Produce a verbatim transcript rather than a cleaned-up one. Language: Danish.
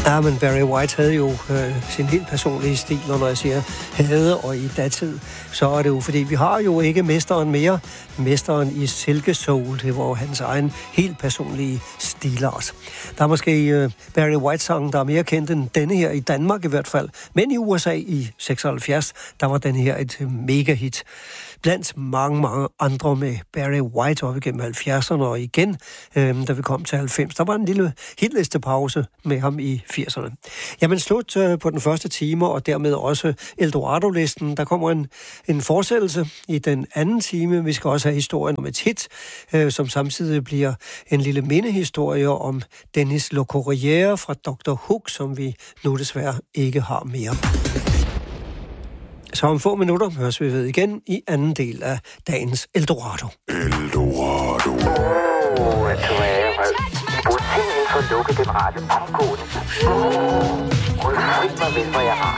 Ja, men Barry White havde jo øh, sin helt personlige stil, og når jeg siger havde og i datid, så er det jo, fordi vi har jo ikke mesteren mere. Mesteren i Silke Soul, det var jo hans egen helt personlige stilart. Der er måske øh, Barry White-sangen, der er mere kendt end denne her, i Danmark i hvert fald. Men i U S A i seksoghalvfjerds, der var den her et øh, mega-hit. Blandt mange, mange andre med Barry White op igennem halvfjerdserne, og igen, øh, da vi kom til halvfems, der var en lille hitlistepause med ham i firserne. Jamen slut øh, på den første time, og dermed også Eldorado-listen. Der kommer en, en fortsættelse i den anden time. Vi skal også have historien om et hit, øh, som samtidig bliver en lille mindehistorie om Dennis Le Corriere fra doktor Hook, som vi nu desværre ikke har mere. Så om få minutter høres vi ved igen i anden del af dagens Eldorado. Eldorado. Åh, jeg tror, jeg burde simpelthen få lukket den rette omgående. Åh, fri mig vel, hvor jeg har.